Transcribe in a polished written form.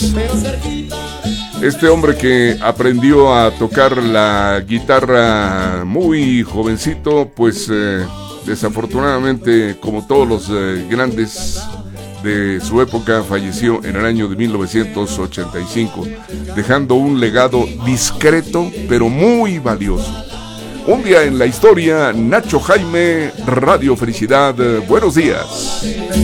Este hombre que aprendió a tocar la guitarra muy jovencito, pues desafortunadamente, como todos los grandes de su época, falleció en el año de 1985, dejando un legado discreto pero muy valioso. Un día en la historia, Nacho Jaime, Radio Felicidad, buenos días.